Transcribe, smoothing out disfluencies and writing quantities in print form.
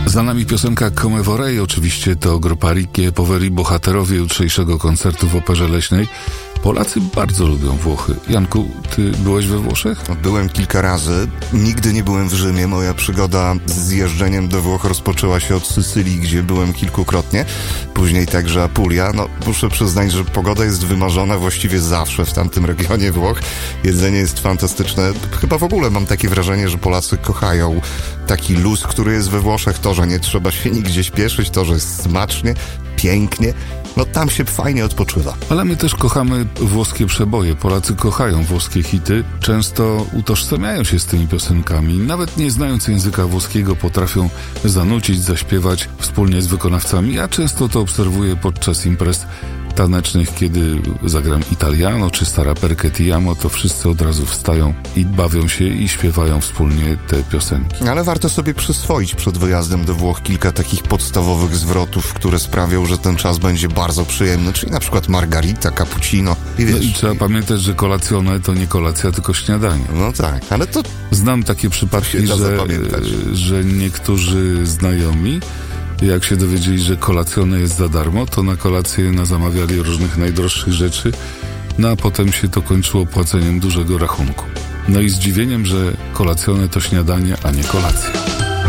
Za nami piosenka Come Vorrei, oczywiście to grupa Rickie Poveri, bohaterowie jutrzejszego koncertu w Operze Leśnej. Polacy bardzo lubią Włochy. Janku, ty byłeś we Włoszech? Byłem kilka razy. Nigdy nie byłem w Rzymie. Moja przygoda z jeżdżeniem do Włoch rozpoczęła się od Sycylii, gdzie byłem kilkukrotnie. Później także Apulia. Muszę przyznać, że pogoda jest wymarzona właściwie zawsze w tamtym regionie Włoch. Jedzenie jest fantastyczne. Chyba w ogóle mam takie wrażenie, że Polacy kochają taki luz, który jest we Włoszech. To, że nie trzeba się nigdzie śpieszyć, to, że jest smacznie, pięknie. Tam się fajnie odpoczywa. Ale my też kochamy włoskie przeboje. Polacy kochają włoskie hity. Często utożsamiają się z tymi piosenkami. Nawet nie znając języka włoskiego potrafią zanucić, zaśpiewać wspólnie z wykonawcami. Ja często to obserwuję podczas imprez tanecznych, kiedy zagram Italiano czy Stara perché ti amo, to wszyscy od razu wstają i bawią się i śpiewają wspólnie te piosenki. Ale warto sobie przyswoić przed wyjazdem do Włoch kilka takich podstawowych zwrotów, które sprawią, że ten czas będzie bardzo przyjemny, czyli na przykład margarita, cappuccino i wiesz. I trzeba pamiętać, że kolacjone to nie kolacja, tylko śniadanie. No tak, ale to... Znam takie przypadki, że niektórzy znajomi, jak się dowiedzieli, że kolacjone jest za darmo, to na kolację zamawiali różnych najdroższych rzeczy, a potem się to kończyło płaceniem dużego rachunku. I zdziwieniem, że kolacjone to śniadanie, a nie kolacja.